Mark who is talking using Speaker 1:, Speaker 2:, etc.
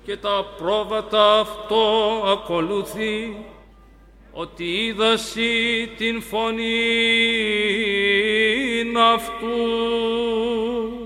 Speaker 1: και τα πρόβατα αυτό ακολουθεί, ότι είδασι την φωνήν αυτού.